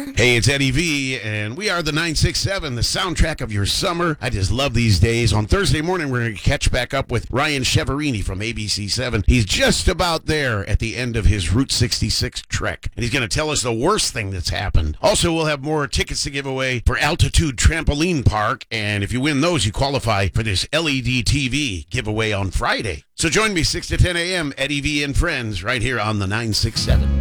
Hey, it's Eddie V, and we are the 967, the soundtrack of your summer. I just love these days. On Thursday morning, we're going to catch back up with Ryan Cheverini from ABC7. He's just about there at the end of his Route 66 trek, and he's going to tell us the worst thing that's happened. Also, we'll have more tickets to give away for Altitude Trampoline Park, and if you win those, you qualify for this LED TV giveaway on Friday. So join me 6 to 10 a.m., Eddie V and Friends, right here on the 967.